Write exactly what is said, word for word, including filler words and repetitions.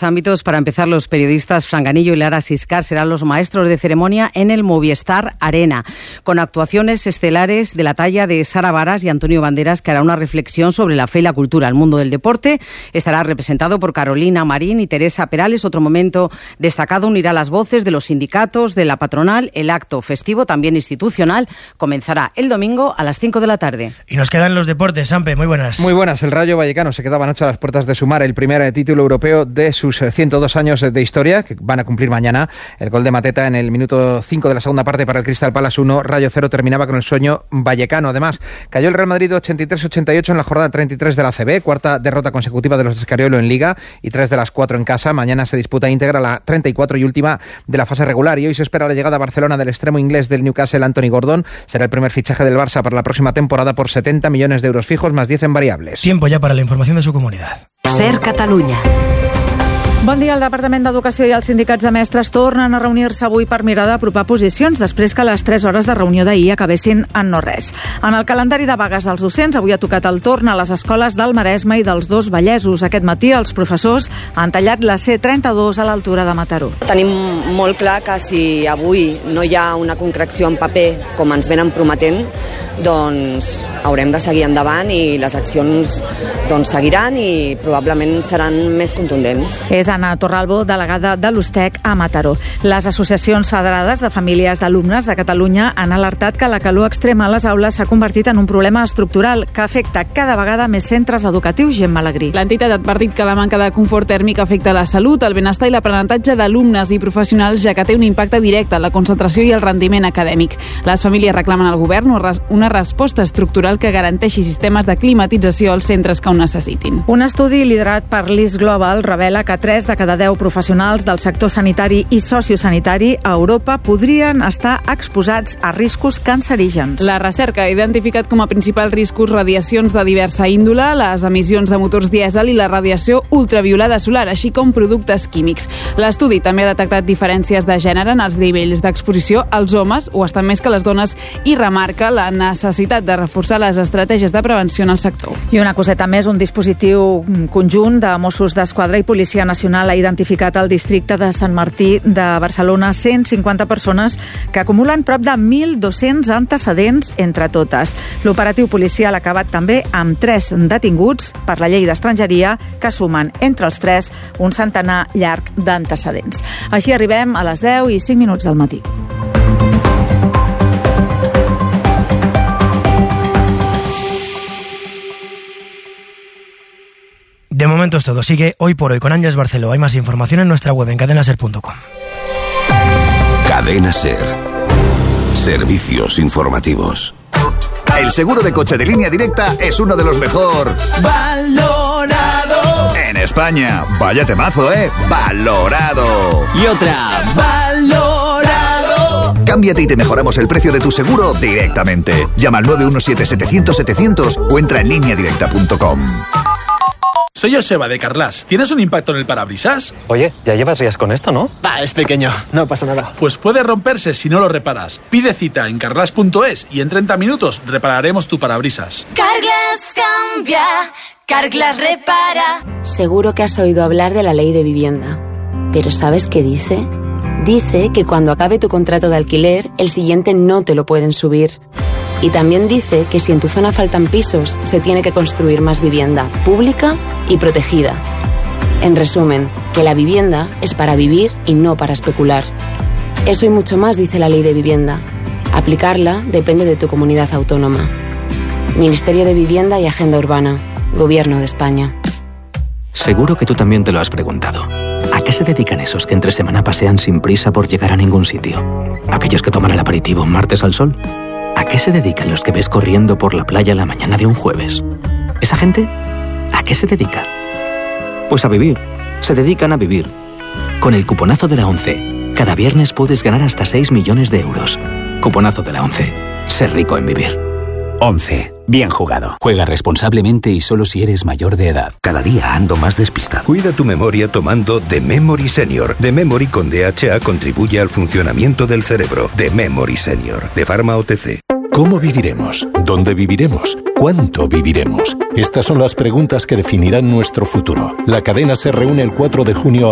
los ámbitos. Para empezar, los periodistas Fran Ganillo y Lara Siscar serán los maestros de ceremonia en el Movistar Arena, con actuaciones estelares de la talla de Sara Varas y Antonio Banderas, que hará una reflexión sobre la fe y la cultura. El mundo del deporte estará representado por Carolina Marín y Teresa Perales. Otro momento destacado unirá las voces de los sindicatos, de la patronal. El acto festivo, también institucional, comenzará el domingo a las cinco de la tarde. Y nos quedan los deportes. Sampe, muy buenas. Muy buenas. El Rayo Vallecano se quedaba anoche a las puertas de sumar el primer título europeo de sus ciento dos años de historia, que van a cumplir mañana. El gol de Mateta en el minuto cinco de la segunda parte para el Crystal Palace uno, Rayo cero, terminaba con el sueño vallecano. Además, cayó el Real Madrid ochenta y tres ochenta y ocho en la jornada treinta y tres de la A C B, cuarta derrota consecutiva de los de Escariolo en Liga y tres de las cuatro en casa. Mañana se disputa íntegra la treinta y cuatro y última de la fase regular, y hoy se espera la llegada a Barcelona del extremo inglés del Newcastle, Anthony Gordon. Será el primer fichaje del Barça para la próxima temporada por setenta millones de euros fijos más diez en variables. Tiempo ya para la información de su comunidad. Ser Catalunya. Bon dia. El Departament d'Educació i els sindicats de mestres tornen a reunir-se avui per mirar d'apropar posicions després que les tres hores de reunió d'ahir acabessin en no res. En el calendari de vagues dels docents avui ha tocat el torn a les escoles del Maresme i dels dos Vallesos. Aquest matí els professors han tallat la C trenta-dos a l'altura de Mataró. Tenim molt clar que si avui no hi ha una concreció en paper com ens venen prometent, doncs haurem de seguir endavant i les accions doncs, seguiran i probablement seran més contundents. És Anna Torralbo, delegada de l'Ustec a Mataró. Les associacions federades de famílies d'alumnes de Catalunya han alertat que la calor extrema a les aules s'ha convertit en un problema estructural que afecta cada vegada més centres educatius. Gemma Alegrí. L'entitat ha advertit que la manca de confort tèrmic afecta la salut, el benestar i l'aprenentatge d'alumnes i professionals, ja que té un impacte directe en la concentració i el rendiment acadèmic. Les famílies reclamen al govern una resposta estructural que garanteixi sistemes de climatització als centres que ho necessitin. Un estudi liderat per l'I S Global revela que tres de cada deu professionals del sector sanitari i sociosanitari a Europa podrien estar exposats a riscos cancerígens. La recerca ha identificat com a principals riscos radiacions de diversa índole, les emissions de motors dièsel i la radiació ultraviolada solar, així com productes químics. L'estudi també ha detectat diferències de gènere en els nivells d'exposició als homes o estan més que les dones i remarca la necessitat de reforçar les estratègies de prevenció en el sector. I una coseta més, un dispositiu conjunt de Mossos d'Esquadra i Policia Nacional ha identificat al districte de Sant Martí de Barcelona cent cinquanta persones que acumulen prop de mil dos-cents antecedents entre totes. L'operatiu policial ha acabat també amb tres detinguts per la llei d'estrangeria que sumen entre els tres un centenar llarg d'antecedents. Així arribem a les deu i cinc minuts del matí. De momento es todo. Sigue Hoy por Hoy con Ángeles Barceló. Hay más información en nuestra web en cadena ser punto com. Cadena Ser. Servicios informativos. El seguro de coche de Línea Directa es uno de los mejor valorado en España. Vaya temazo, ¿eh? Valorado. Y otra, valorado. Cámbiate y te mejoramos el precio de tu seguro directamente. Llama al nueve uno siete, setecientos, setecientos o entra en línea directa punto com. Soy Joseba de Carglass. ¿Tienes un impacto en el parabrisas? Oye, ya llevas días con esto, ¿no? Va, es pequeño, no pasa nada. Pues puede romperse si no lo reparas. Pide cita en carglass punto es y en treinta minutos repararemos tu parabrisas. Carglass cambia, Carglass repara. Seguro que has oído hablar de la ley de vivienda. ¿Pero sabes qué dice? Dice que cuando acabe tu contrato de alquiler, el siguiente no te lo pueden subir. Y también dice que si en tu zona faltan pisos, se tiene que construir más vivienda pública y protegida. En resumen, que la vivienda es para vivir y no para especular. Eso y mucho más dice la Ley de Vivienda. Aplicarla depende de tu comunidad autónoma. Ministerio de Vivienda y Agenda Urbana. Gobierno de España. Seguro que tú también te lo has preguntado. ¿A qué se dedican esos que entre semana pasean sin prisa por llegar a ningún sitio? ¿Aquellos que toman el aperitivo un martes al sol? ¿A qué se dedican los que ves corriendo por la playa la mañana de un jueves? ¿Esa gente? ¿A qué se dedica? Pues a vivir. Se dedican a vivir. Con el cuponazo de la ONCE, cada viernes puedes ganar hasta seis millones de euros. Cuponazo de la ONCE. Ser rico en vivir. ONCE. Bien jugado. Juega responsablemente y solo si eres mayor de edad. Cada día ando más despistado. Cuida tu memoria tomando The Memory Senior. The Memory con D H A contribuye al funcionamiento del cerebro. The Memory Senior. De Pharma O T C. ¿Cómo viviremos? ¿Dónde viviremos? ¿Cuánto viviremos? Estas son las preguntas que definirán nuestro futuro. La cadena se reúne el cuatro de junio